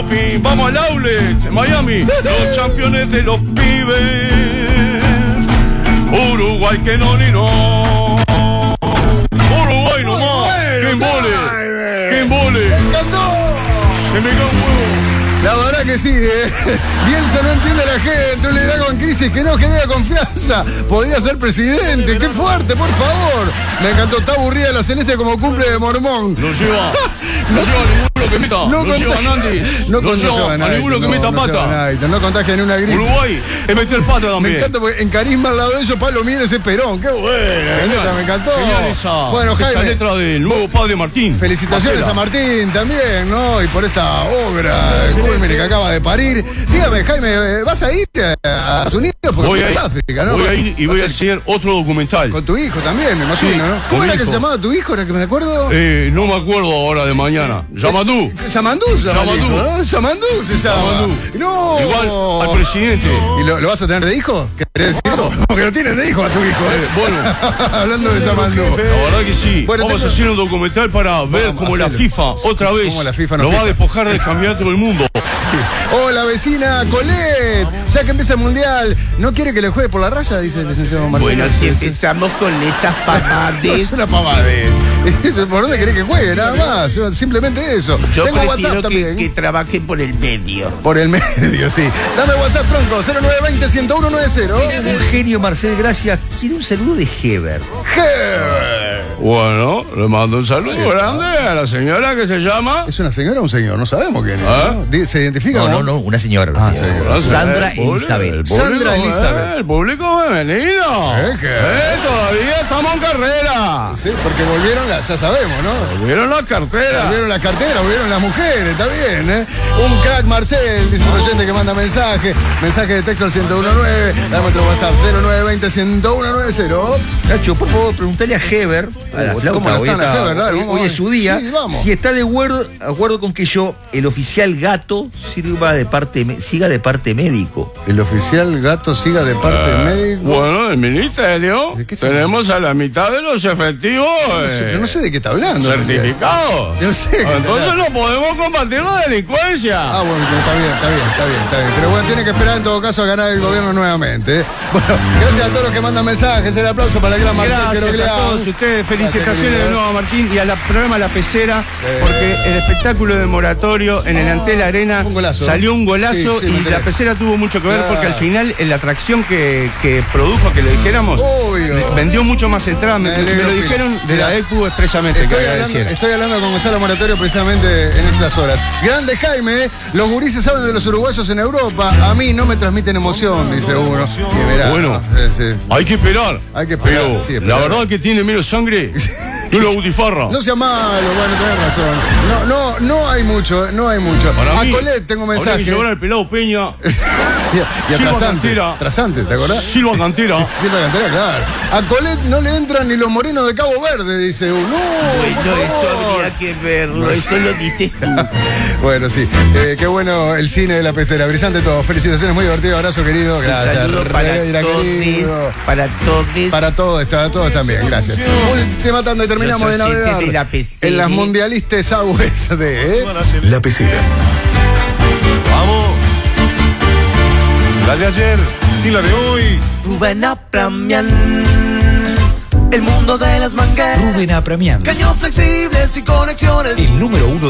Vamos al outlet en Miami, los campeones de los pibes. Uruguay que no ni no. Uruguay nomás. ¡Qué embole! ¡Qué embole! ¡Me encantó! Se me cae un huevo. La verdad que sí, Bielsa no entiende a la gente, le da con crisis que no genera confianza. Podría ser presidente, qué fuerte, por favor. Me encantó, está aburrida la Celeste como cumple de Mormón. No lleva ninguno que meta. No lleva a Nández. No lleva a ninguno que meta pata. No contagia ni una gripe. Uruguay es meter pata también. Me encanta porque en carisma al lado de ellos Pablo Mieres es Perón. Qué bueno, me encantó. Bueno, Jaime, esa letra del nuevo padre Martín. Felicitaciones a Martín también, ¿no? Y por esta obra culmine que acaba de parir. Dígame, Jaime, ¿vas a ir a Estados Unidos? Porque voy a ir, África, ¿no? Voy a ir y voy a hacer otro documental. Con tu hijo también, me imagino, sí, ¿no? ¿Cómo era que se hijo. llamaba tu hijo? ¿Era que me acuerdo? No me acuerdo ahora de mañana. Yamadú. Yamandú se llama. Yamandú se llama. No. Igual al presidente. ¿Y lo vas a tener de hijo? ¿Querés decir eso? Porque lo tienes de hijo a tu hijo, Bueno. Hablando de Yamandú. La verdad que sí. Bueno, vamos a hacer un documental para ver cómo la FIFA otra vez cómo la FIFA lo va a despojar del campeonato del mundo. Hola, vecina Colette. Ya que empieza el mundial, ¿no quiere que le juegue por la raya? Dice el licenciado Marcelo. Bueno, si empezamos con estas pavadas. Es una pavadez. ¿Por dónde querés que juegue? Nada más. Simplemente eso. Yo Tengo WhatsApp prefiero también. que trabaje por el medio. Por el medio, sí. Dame WhatsApp, tronco. 0920-10190. Un genio, Marcel, gracias. Quiere un saludo de Heber. Heber. Bueno, le mando un saludo grande a la señora que se llama. ¿Es una señora o un señor? No sabemos quién es. ¿No? ¿Se identifica o no? No, una señora. Sandra Elizabeth. Sandra Elizabeth. El público femenino. Todavía estamos en carrera. Sí, porque volvieron, ya sabemos, ¿no? Volvieron las carteras. Volvieron las carteras, volvieron las mujeres, está bien, ¿eh? Un crack, Marcel, dice un oyente que manda mensaje de texto al 1019, dame otro WhatsApp, 0920-10190. Nacho, por favor, preguntale a Heber, a la flauta, ¿cómo la están a Heber? Hoy es su día, sí, vamos. si está de acuerdo con que yo, el oficial Gato, siga de parte médico. El oficial Gato siga de parte médico. Bueno, el ministerio, tenemos a la mitad de los efectivos. Pero no sé de qué está hablando. Certificados. No sé. Entonces no podemos combatir la delincuencia. Ah, bueno, está bien. Pero bueno, tiene que esperar en todo caso a ganar el gobierno nuevamente, ¿eh? Bueno, gracias a todos los que mandan mensajes. El aplauso para el gran Marcel. Gracias a todos ustedes. Felicitaciones de nuevo a Martín y al programa La Pecera, porque el espectáculo de Moratorio en el Antel Arena salió un golazo sí, y La Pecera tuvo mucho que ver porque al final en la atracción que produjo, que lo dijéramos, vendió mucho más entradas. Me lo dijeron de la ECU expresamente. Estoy hablando con Gonzalo Moratorio precisamente en estas horas. Grande Jaime, los gurises saben de los uruguayos en Europa. A mí no me transmiten emoción, dice uno. Bueno, hay que esperar. Pero la verdad que tiene menos sangre que la butifarra. No sea malo, bueno, tenés razón. No hay mucho. Para a mí, Colette tengo mensaje. Habría que llevar al pelado Peña. y a Silva Trasante. Cantera. Trasante, ¿te acordás? Silva Cantera. Silva Cantera, claro. A Colette no le entran ni los morenos de Cabo Verde, dice uno. Bueno, eso habría que verlo, eso lo dices tú. Bueno, sí. Qué bueno el cine de La Pecera. Brillante todo. Felicitaciones, muy divertido. Abrazo, querido. Gracias. Un saludo para todos también. Gracias. Última tanda y terminamos de navegar en las mundialistas aguas de La Pecera. Vamos. La de ayer y la de hoy. Rubén Apramian, el mundo de las mangueras. Rubén Apramian, Caños flexibles y conexiones. el número 1